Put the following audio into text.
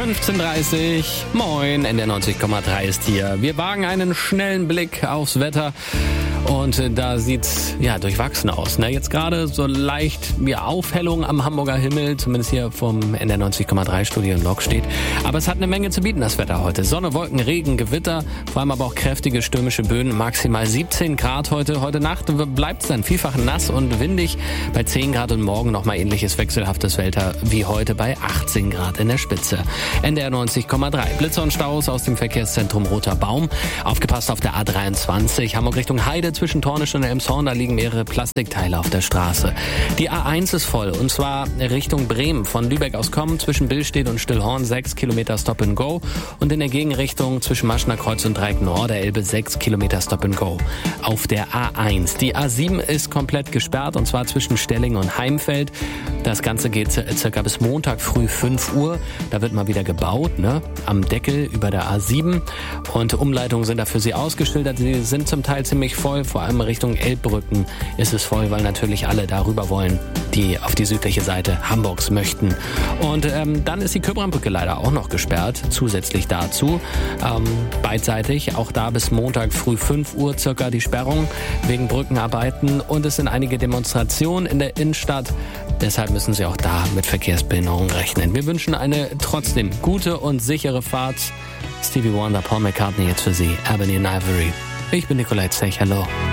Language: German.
15:30 Moin, NDR 90,3 ist hier. Wir wagen einen schnellen Blick aufs Wetter. Und da sieht's durchwachsen aus. Jetzt gerade so leicht Aufhellung am Hamburger Himmel, zumindest hier vom NDR 90,3 Studio in Lokstedt. Aber es hat eine Menge zu bieten, das Wetter heute. Sonne, Wolken, Regen, Gewitter, vor allem aber auch kräftige stürmische Böen. Maximal 17 Grad heute. Heute Nacht bleibt es dann vielfach nass und windig bei 10 Grad und morgen nochmal ähnliches wechselhaftes Wetter wie heute bei 18 Grad in der Spitze. NDR 90,3. Blitzer und Staus aus dem Verkehrszentrum Roter Baum. Aufgepasst auf der A23 Hamburg Richtung Heide. Zwischen Tornisch und Elmshorn, da liegen mehrere Plastikteile auf der Straße. Die A1 ist voll, und zwar Richtung Bremen. Von Lübeck aus kommen, zwischen Billstedt und Stillhorn 6 Kilometer Stop and Go. Und in der Gegenrichtung zwischen Maschner Kreuz und Dreieck Nord der Elbe 6 Kilometer Stop and Go. Auf der A1. Die A7 ist komplett gesperrt, und zwar zwischen Stelling und Heimfeld. Das Ganze geht circa bis Montag früh 5 Uhr. Da wird mal wieder gebaut, am Deckel über der A7. Und Umleitungen sind da für Sie ausgeschildert. Sie sind zum Teil ziemlich voll. Vor allem Richtung Elbbrücken ist es voll, weil natürlich alle darüber wollen, die auf die südliche Seite Hamburgs möchten. Und dann ist die Köbrandbrücke leider auch noch gesperrt, zusätzlich dazu. Beidseitig, auch da bis Montag früh 5 Uhr circa die Sperrung wegen Brückenarbeiten. Und es sind einige Demonstrationen in der Innenstadt. Deshalb müssen Sie auch da mit Verkehrsbehinderung rechnen. Wir wünschen eine trotzdem gute und sichere Fahrt. Stevie Wonder, Paul McCartney jetzt für Sie, Ebony and Ivory. Ich bin Nikolai Zech, hallo.